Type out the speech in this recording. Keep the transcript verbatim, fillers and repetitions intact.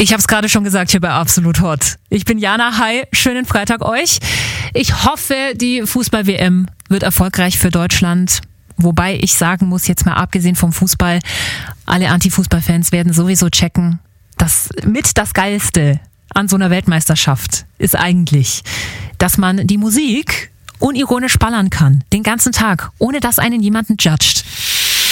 Ich habe es gerade schon gesagt hier bei Absolut Hot. Ich bin Jana, hi, schönen Freitag euch. Ich hoffe, die Fußball-W M wird erfolgreich für Deutschland. Wobei ich sagen muss, jetzt mal abgesehen vom Fußball, alle Anti-Fußball-Fans werden sowieso checken, dass mit das Geilste an so einer Weltmeisterschaft ist eigentlich, dass man die Musik unironisch ballern kann, den ganzen Tag, ohne dass einen jemanden judgt.